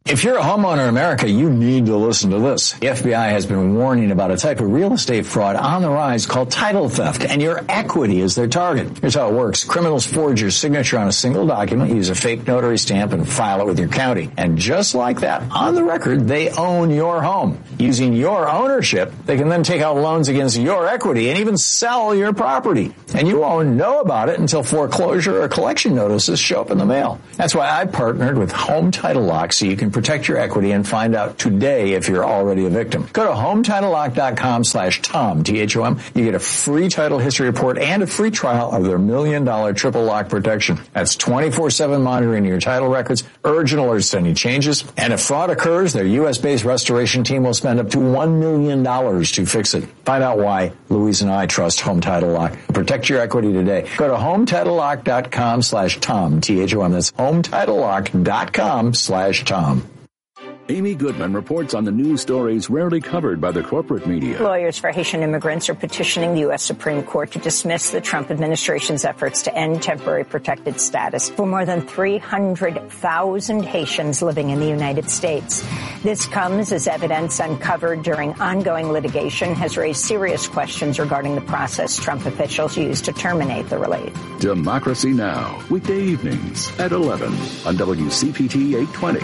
If you're a homeowner in America, you need to listen to this. The FBI has been warning about a type of real estate fraud on the rise called title theft, and your equity is their target. Here's how it works. Criminals forge your signature on a single document, use a fake notary stamp, and file it with your county. And just like that, on the record, they own your home. Using your ownership, they can then take out loans against your equity and even sell your property. And you won't know about it until foreclosure or collection notices show up in the mail. That's why I partnered with Home Title Lock so you can protect your equity and find out today if you're already a victim. Go to HometitleLock.com/Tom, T-H-O-M. You get a free title history report and a free trial of their $1 million triple lock protection. That's 24/7 monitoring your title records, urgent alerts to any changes. And if fraud occurs, their U.S.-based restoration team will spend up to $1 million to fix it. Find out why Louise and I trust Home Title Lock. Protect your equity today. Go to HometitleLock.com/Tom, T-H-O-M. That's HometitleLock.com/Tom. Amy Goodman reports on the news stories rarely covered by the corporate media. Lawyers for Haitian immigrants are petitioning the U.S. Supreme Court to dismiss the Trump administration's efforts to end temporary protected status for more than 300,000 Haitians living in the United States. This comes as evidence uncovered during ongoing litigation has raised serious questions regarding the process Trump officials used to terminate the relief. Democracy Now!, weekday evenings at 11 on WCPT 820.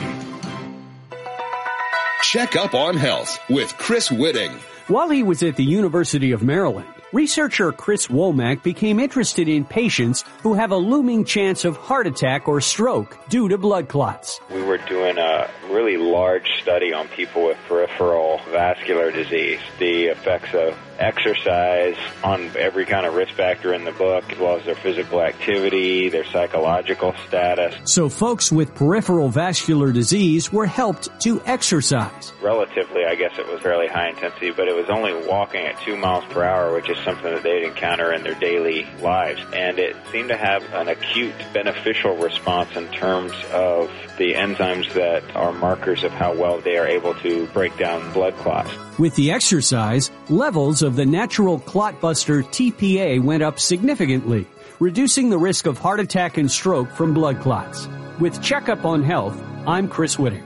Check up on health with Chris Whitting. While he was at the University of Maryland, researcher Chris Womack became interested in patients who have a looming chance of heart attack or stroke due to blood clots. We were doing a really large study on people with peripheral vascular disease, the effects of exercise on every kind of risk factor in the book, as well as their physical activity, their psychological status. So folks with peripheral vascular disease were helped to exercise. Relatively, I guess it was fairly high intensity, but it was only walking at 2 miles per hour, which is something that they'd encounter in their daily lives. And it seemed to have an acute beneficial response in terms of the enzymes that are markers of how well they are able to break down blood clots. With the exercise, levels of the natural clot buster TPA went up significantly, reducing the risk of heart attack and stroke from blood clots. With Checkup on Health, I'm Chris Whitting.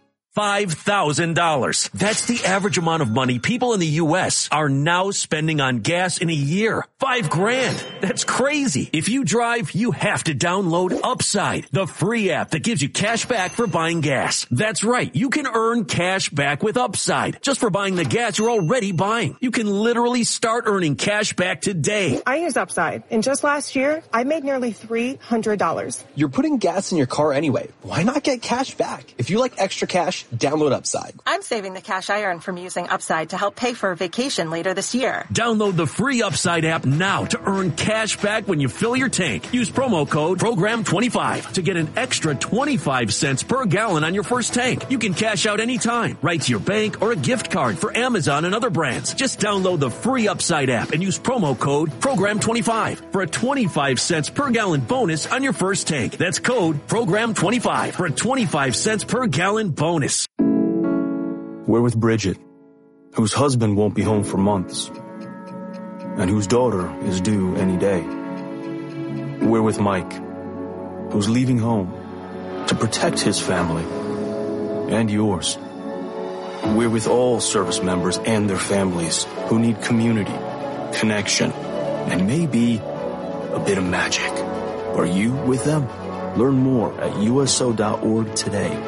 $5,000. That's the average amount of money people in the U.S. are now spending on gas in a year. $5,000. That's crazy. If you drive, you have to download Upside, the free app that gives you cash back for buying gas. That's right. You can earn cash back with Upside just for buying the gas you're already buying. You can literally start earning cash back today. I use Upside, and just last year, I made nearly $300. You're putting gas in your car anyway. Why not get cash back? If you like extra cash, download Upside. I'm saving the cash I earn from using Upside to help pay for a vacation later this year. Download the free Upside app now to earn cash back when you fill your tank. Use promo code PROGRAM25 to get an extra 25 cents per gallon on your first tank. You can cash out anytime, right to your bank or a gift card for Amazon and other brands. Just download the free Upside app and use promo code PROGRAM25 for a 25 cents per gallon bonus on your first tank. That's code PROGRAM25 for a 25 cents per gallon bonus. We're with Bridget, whose husband won't be home for months, and whose daughter is due any day. We're with Mike, who's leaving home to protect his family and yours. We're with all service members and their families who need community, connection, and maybe a bit of magic. Are you with them? Learn more at USO.org today.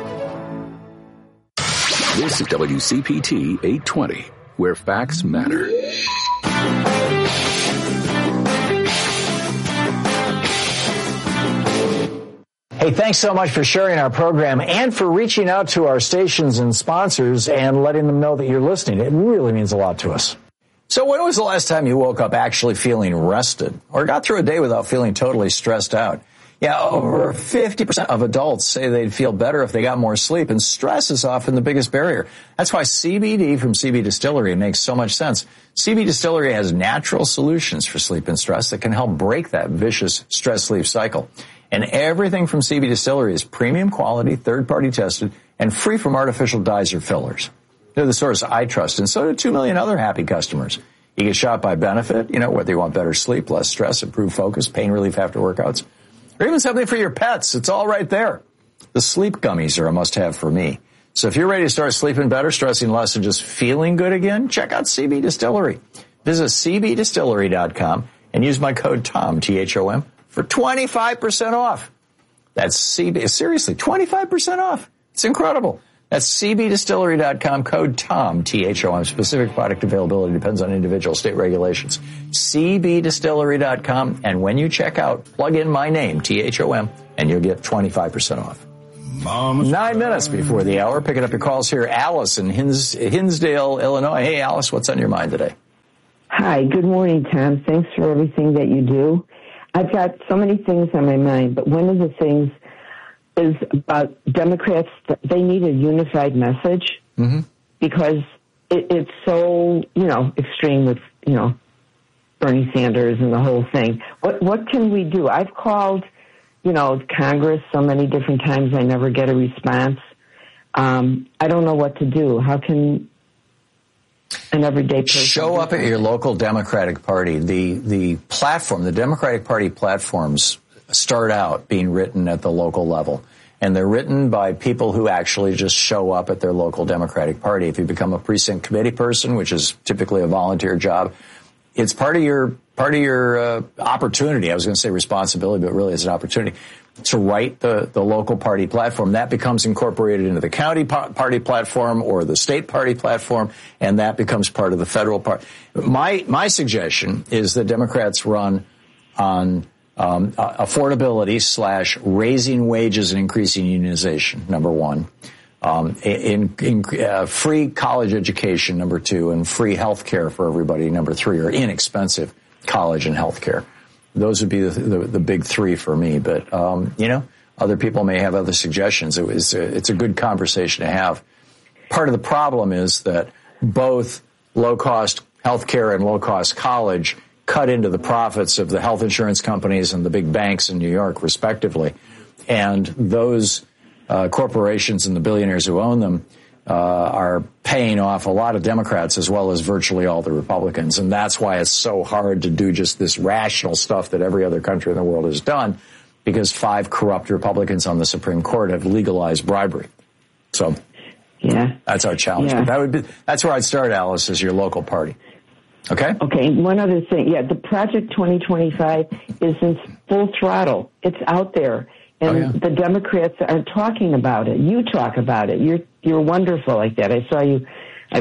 This is WCPT 820, where facts matter. Hey, thanks so much for sharing our program and for reaching out to our stations and sponsors and letting them know that you're listening. It really means a lot to us. So when was the last time you woke up actually feeling rested or got through a day without feeling totally stressed out? Yeah, over 50% of adults say they'd feel better if they got more sleep, and stress is often the biggest barrier. That's why CBD from CB Distillery makes so much sense. CB Distillery has natural solutions for sleep and stress that can help break that vicious stress-sleep cycle. And everything from CB Distillery is premium quality, third-party tested, and free from artificial dyes or fillers. They're the source I trust, and so do 2 million other happy customers. You get shot by benefit, whether you want better sleep, less stress, improved focus, pain relief after workouts, or even something for your pets. It's all right there. The sleep gummies are a must-have for me. So if you're ready to start sleeping better, stressing less, and just feeling good again, check out CB Distillery. Visit cbdistillery.com and use my code TOM, T-H-O-M, for 25% off. That's CB, seriously, 25% off. It's incredible. That's cbdistillery.com, code TOM, T-H-O-M. Specific product availability depends on individual state regulations. cbdistillery.com, and when you check out, plug in my name, T-H-O-M, and you'll get 25% off. 9 minutes before the hour, picking up your calls here. Alice in Hinsdale, Illinois. Hey, Alice, what's on your mind today? Hi, good morning, Tom. Thanks for everything that you do. I've got so many things on my mind, but one of the things is about Democrats. They need a unified message because it's so, extreme with, Bernie Sanders and the whole thing. What can we do? I've called, Congress so many different times. I never get a response. I don't know what to do. How can an everyday person show up at your local Democratic Party? The platform, the Democratic Party platforms start out being written at the local level. And they're written by people who actually just show up at their local Democratic Party. If you become a precinct committee person, which is typically a volunteer job, it's part of your opportunity. I was going to say responsibility, but really it's an opportunity to write the local party platform. That becomes incorporated into the county party platform or the state party platform, and that becomes part of the federal party. My suggestion is that Democrats run on affordability / raising wages and increasing unionization, number one. Free college education, number two, and free health care for everybody, number three, or inexpensive college and health care. Those would be the big three for me. But, other people may have other suggestions. It's a good conversation to have. Part of the problem is that both low-cost health care and low-cost college cut into the profits of the health insurance companies and the big banks in New York, respectively. And those corporations and the billionaires who own them are paying off a lot of Democrats as well as virtually all the Republicans. And that's why it's so hard to do just this rational stuff that every other country in the world has done, because 5 corrupt Republicans on the Supreme Court have legalized bribery. So that's our challenge. Yeah. But that's where I'd start, Alice, is your local party. Okay? Okay, one other thing. Yeah, the Project 2025 is in full throttle. It's out there. And the Democrats are talking about it. You talk about it. You're wonderful like that. I saw you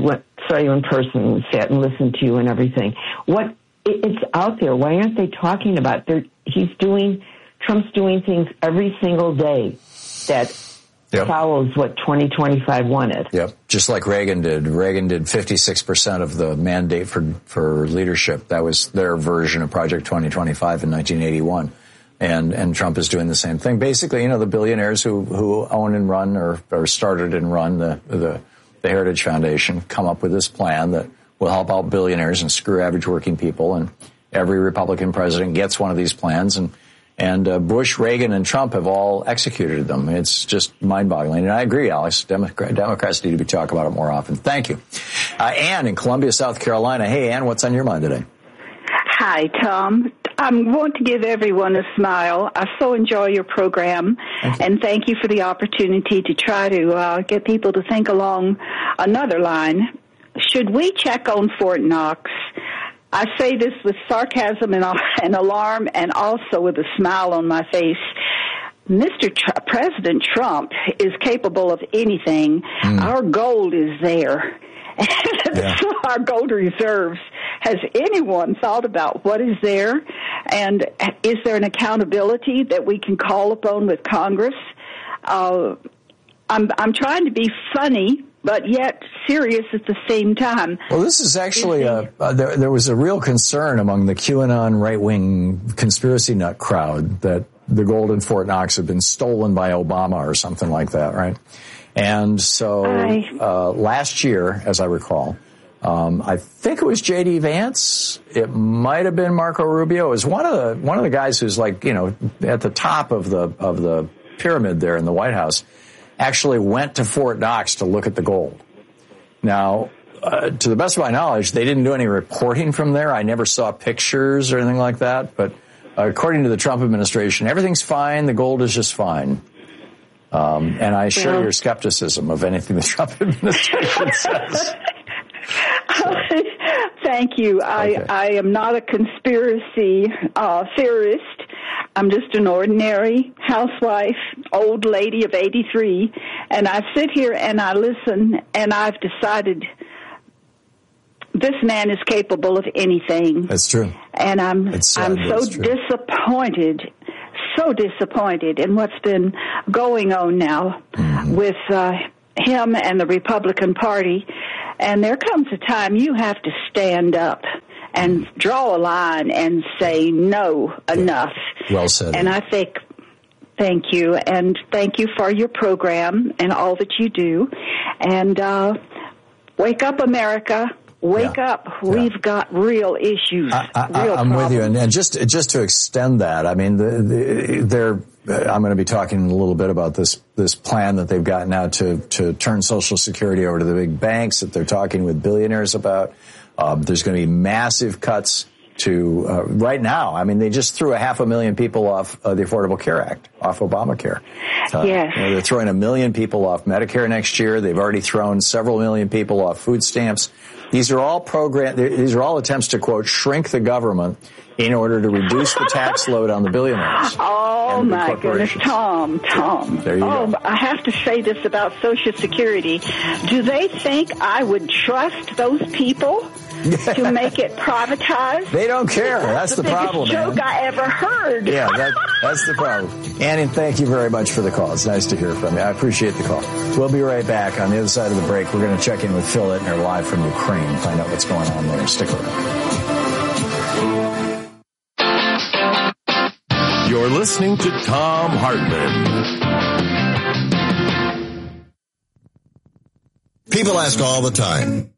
in person and sat and listened to you and everything. It's out there. Why aren't they talking about it? Trump's doing things every single day that follows what 2025 wanted. Yep, just like Reagan did. Reagan did 56% of the mandate for leadership. That was their version of Project 2025 in 1981. And Trump is doing the same thing. Basically, the billionaires who own and run or started and run the Heritage Foundation come up with this plan that will help out billionaires and screw average working people. And every Republican president gets one of these plans. And Bush, Reagan, and Trump have all executed them. It's just mind-boggling. And I agree, Alex. Democrats need to be talking about it more often. Thank you. Ann in Columbia, South Carolina. Hey, Ann, what's on your mind today? Hi, Tom. I want to give everyone a smile. I so enjoy your program, and thank you for the opportunity to try to get people to think along another line. Should we check on Fort Knox? I say this with sarcasm and alarm, and also with a smile on my face. President Trump is capable of anything. Our gold is there. Our gold reserves. Has anyone thought about what is there? And is there an accountability that we can call upon with Congress? I'm trying to be funny, but yet serious at the same time. Well, this is actually there was a real concern among the QAnon right-wing conspiracy nut crowd that the gold in Fort Knox had been stolen by Obama or something like that, right? And so last year, as I recall, I think it was J.D. Vance. It might have been Marco Rubio. It was one of the guys who's at the top of the pyramid there in the White House. Actually went to Fort Knox to look at the gold. Now, to the best of my knowledge, they didn't do any reporting from there. I never saw pictures or anything like that. But according to the Trump administration, everything's fine. The gold is just fine. And I share your skepticism of anything the Trump administration says. Thank you. Okay. I am not a conspiracy theorist. I'm just an ordinary housewife, old lady of 83, and I sit here and I listen, and I've decided this man is capable of anything. That's true. And I'm so disappointed in what's been going on now with him and the Republican Party. And there comes a time you have to stand up and draw a line and say, no, enough. Well said. And I think, thank you. And thank you for your program and all that you do. And wake up, America. Wake up. We've got real issues. I'm with you. And just to extend that, I mean, I'm going to be talking a little bit about this plan that they've got now to turn Social Security over to the big banks that they're talking with billionaires about. There's going to be massive cuts to right now. I mean, they just threw 500,000 people off the Affordable Care Act, off Obamacare. Yes. They're throwing 1 million people off Medicare next year. They've already thrown several million people off food stamps. These are all these are all attempts to, quote, shrink the government in order to reduce the tax load on the billionaires. Oh, my goodness, Tom. There you go. I have to say this about Social Security. Do they think I would trust those people to make it privatized? They don't care. That's the problem, biggest joke I ever heard. Yeah, that's the problem. Annie, thank you very much for the call. It's nice to hear from you. I appreciate the call. We'll be right back. On the other side of the break, we're going to check in with Phil Ittner live from Ukraine and find out what's going on there. Stick around. You're listening to Thom Hartmann. People ask all the time,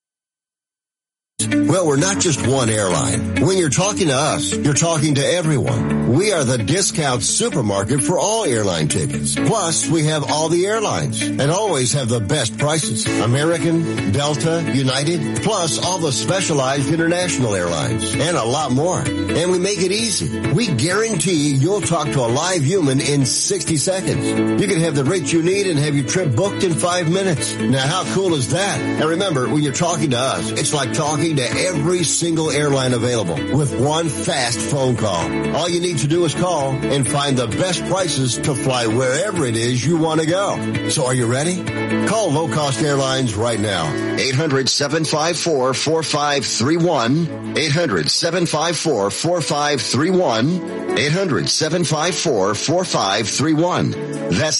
well, we're not just one airline. When you're talking to us, you're talking to everyone. We are the discount supermarket for all airline tickets. Plus, we have all the airlines and always have the best prices. American, Delta, United, plus all the specialized international airlines and a lot more. And we make it easy. We guarantee you'll talk to a live human in 60 seconds. You can have the rate you need and have your trip booked in 5 minutes. Now, how cool is that? And remember, when you're talking to us, it's like talking to every single airline available with one fast phone call. All you need to do is call and find the best prices to fly wherever it is you want to go. So are you ready? Call Low Cost Airlines right now. 800-754-4531. 800-754-4531. 800-754-4531. That's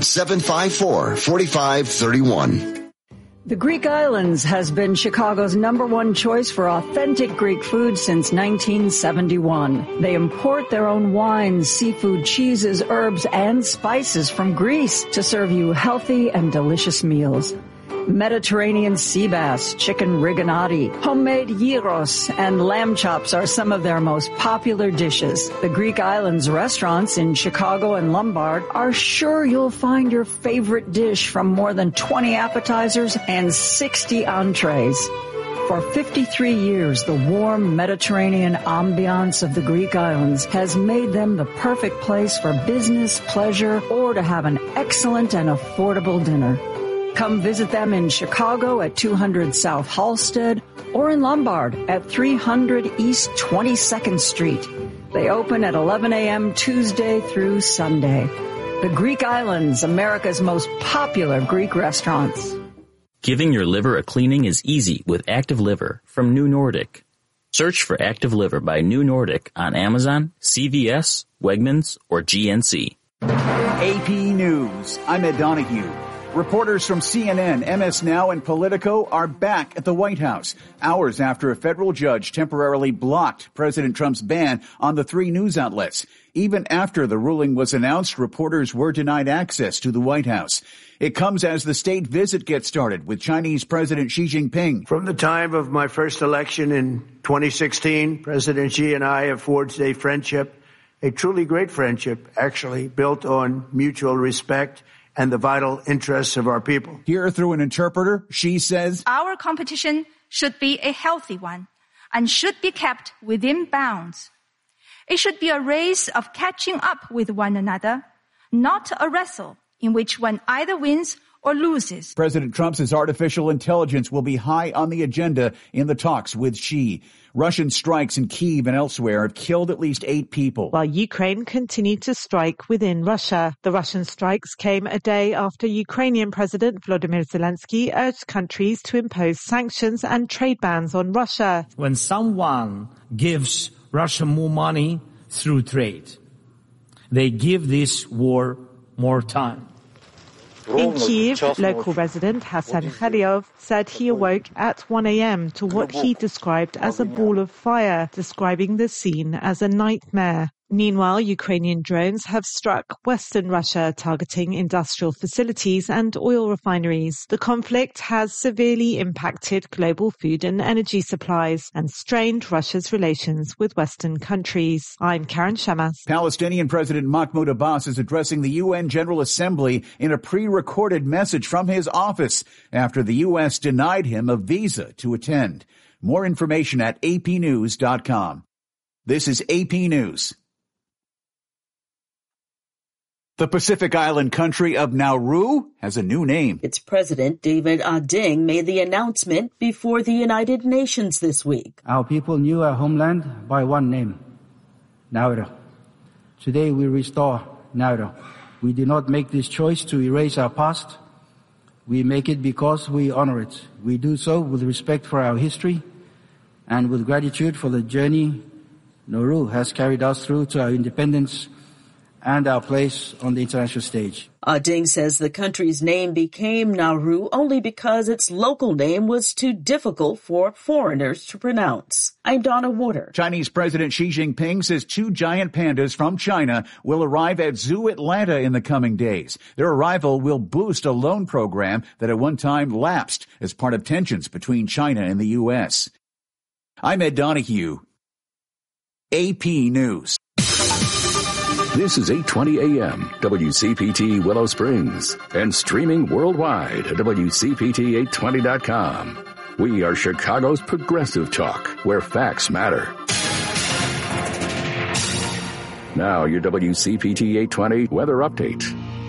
800-754-4531. The Greek Islands has been Chicago's #1 choice for authentic Greek food since 1971. They import their own wines, seafood, cheeses, herbs, and spices from Greece to serve you healthy and delicious meals. Mediterranean sea bass, chicken rigatoni, homemade gyros, and lamb chops are some of their most popular dishes. The Greek Islands restaurants in Chicago and Lombard are sure you'll find your favorite dish from more than 20 appetizers and 60 entrees. For 53 years, the warm Mediterranean ambiance of the Greek Islands has made them the perfect place for business, pleasure, or to have an excellent and affordable dinner. Come visit them in Chicago at 200 South Halsted or in Lombard at 300 East 22nd Street. They open at 11 a.m. Tuesday through Sunday. The Greek Islands, America's most popular Greek restaurants. Giving your liver a cleaning is easy with Active Liver from New Nordic. Search for Active Liver by New Nordic on Amazon, CVS, Wegmans, or GNC. AP News. I'm Ed Donahue. Reporters from CNN, MS Now, and Politico are back at the White House, hours after a federal judge temporarily blocked President Trump's ban on the 3 news outlets. Even after the ruling was announced, reporters were denied access to the White House. It comes as the state visit gets started with Chinese President Xi Jinping. From the time of my first election in 2016, President Xi and I have forged a friendship, a truly great friendship, actually, built on mutual respect and the vital interests of our people. Here through an interpreter, Xi says, our competition should be a healthy one and should be kept within bounds. It should be a race of catching up with one another, not a wrestle in which one either wins or loses. President Trump says artificial intelligence will be high on the agenda in the talks with Xi. Russian strikes in Kyiv and elsewhere have killed at least 8 people. While Ukraine continued to strike within Russia. The Russian strikes came a day after Ukrainian President Volodymyr Zelensky urged countries to impose sanctions and trade bans on Russia. When someone gives Russia more money through trade, they give this war more time. In Kyiv, local resident Hassan Khaliov said he awoke at 1 a.m. to what he described as a ball of fire, describing the scene as a nightmare. Meanwhile, Ukrainian drones have struck western Russia, targeting industrial facilities and oil refineries. The conflict has severely impacted global food and energy supplies and strained Russia's relations with Western countries. I'm Karen Shamas. Palestinian President Mahmoud Abbas is addressing the UN General Assembly in a pre-recorded message from his office after the U.S. denied him a visa to attend. More information at apnews.com. This is AP News. The Pacific Island country of Nauru has a new name. Its president, David Ading, made the announcement before the United Nations this week. Our people knew our homeland by one name, Nauru. Today we restore Nauru. We do not make this choice to erase our past. We make it because we honor it. We do so with respect for our history and with gratitude for the journey Nauru has carried us through to our independence and our place on the international stage. Ading says the country's name became Nauru only because its local name was too difficult for foreigners to pronounce. I'm Donna Water. Chinese President Xi Jinping says 2 giant pandas from China will arrive at Zoo Atlanta in the coming days. Their arrival will boost a loan program that at one time lapsed as part of tensions between China and the U.S. I'm Ed Donahue. AP News. This is 820 AM, WCPT Willow Springs, and streaming worldwide at WCPT820.com. We are Chicago's progressive talk, where facts matter. Now, your WCPT 820 weather update.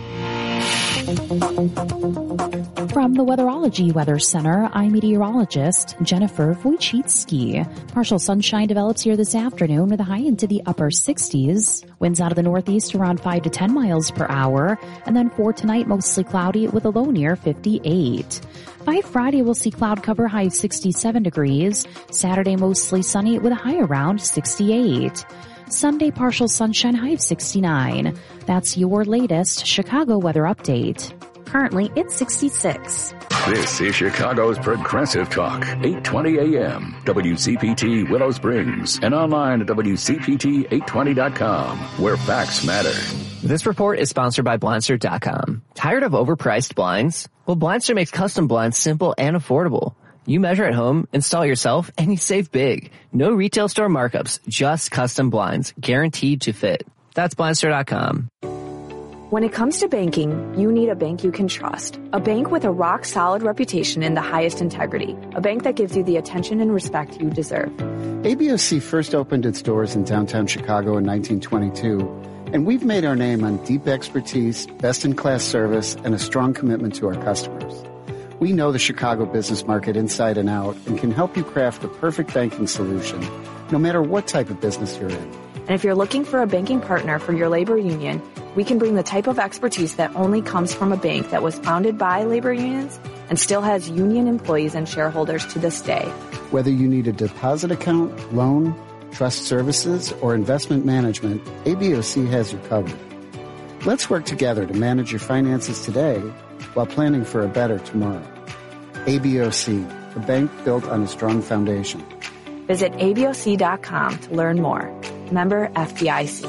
From the Weatherology Weather Center, I'm meteorologist Jennifer Wojcicki. Partial sunshine develops here this afternoon with a high into the upper 60s. Winds out of the northeast around 5 to 10 miles per hour. And then for tonight, mostly cloudy with a low near 58. By Friday, we'll see cloud cover, high of 67 degrees. Saturday, mostly sunny with a high around 68. Sunday, partial sunshine, high of 69. That's your latest Chicago weather update. Currently, it's 66. This is Chicago's Progressive Talk, 820 AM, WCPT Willow Springs, and online at WCPT820.com, where facts matter. This report is sponsored by Blindster.com. Tired of overpriced blinds? Well, Blindster makes custom blinds simple and affordable. You measure at home, install yourself, and you save big. No retail store markups, just custom blinds, guaranteed to fit. That's Blindster.com. When it comes to banking, you need a bank you can trust. A bank with a rock-solid reputation and the highest integrity. A bank that gives you the attention and respect you deserve. ABOC first opened its doors in downtown Chicago in 1922, and we've made our name on deep expertise, best-in-class service, and a strong commitment to our customers. We know the Chicago business market inside and out and can help you craft the perfect banking solution, no matter what type of business you're in. And if you're looking for a banking partner for your labor union, we can bring the type of expertise that only comes from a bank that was founded by labor unions and still has union employees and shareholders to this day. Whether you need a deposit account, loan, trust services, or investment management, ABOC has you covered. Let's work together to manage your finances today while planning for a better tomorrow. ABOC, a bank built on a strong foundation. Visit ABOC.com to learn more. Member FDIC.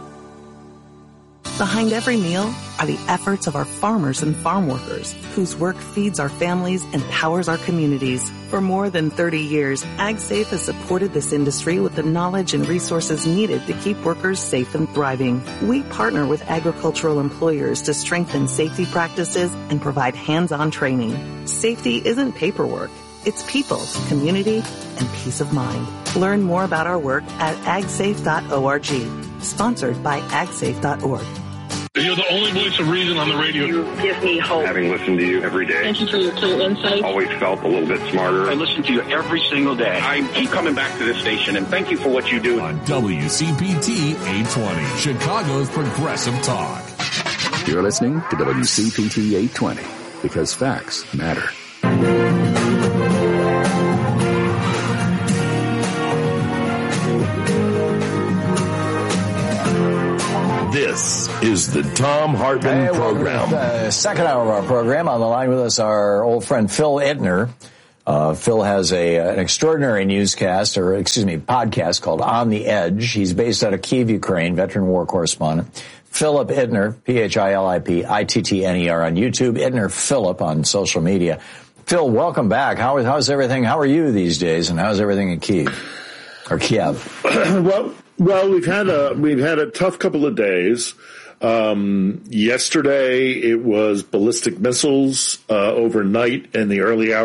Behind every meal are the efforts of our farmers and farm workers, whose work feeds our families and powers our communities. For more than 30 years, AgSafe has supported this industry with the knowledge and resources needed to keep workers safe and thriving. We partner with agricultural employers to strengthen safety practices and provide hands-on training. Safety isn't paperwork. It's people, community, and peace of mind. Learn more about our work at agsafe.org. Sponsored by agsafe.org. You're the only voice of reason on the radio. You give me hope. Having listened to you every day. Thank you for your clear insight. Always felt a little bit smarter. I listen to you every single day. I keep coming back to this station, and thank you for what you do. On WCPT 820, Chicago's Progressive Talk. You're listening to WCPT 820 because facts matter. This is the Thom Hartmann Program. The second hour of our program. On the line with us, our old friend Phil Ittner. Phil has an extraordinary podcast called On the Edge. He's based out of Kyiv, Ukraine, veteran war correspondent. Philip Ittner, PhilippIttner on YouTube, Ittner Philip on social media. Phil, welcome back. How's everything? How are you these days, and how's everything in Kyiv? Or Kiev? Well, we've had a tough couple of days. Yesterday it was ballistic missiles overnight in the early hours